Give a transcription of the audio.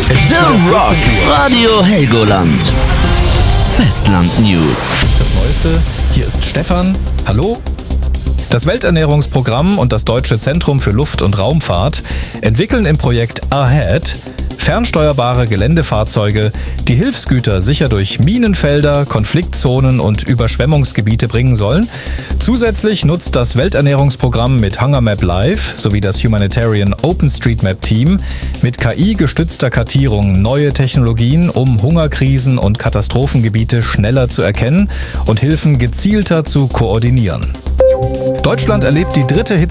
The Rock Radio Helgoland. Festland News. Das Neueste, hier ist Stefan. Hallo? Das Welternährungsprogramm und das Deutsche Zentrum für Luft- und Raumfahrt entwickeln im Projekt AHEAD fernsteuerbare Geländefahrzeuge, die Hilfsgüter sicher durch Minenfelder, Konfliktzonen und Überschwemmungsgebiete bringen sollen. Zusätzlich nutzt das Welternährungsprogramm mit HungerMap Live sowie das Humanitarian OpenStreetMap-Team mit KI-gestützter Kartierung neue Technologien, um Hungerkrisen und Katastrophengebiete schneller zu erkennen und Hilfen gezielter zu koordinieren. Deutschland erlebt die dritte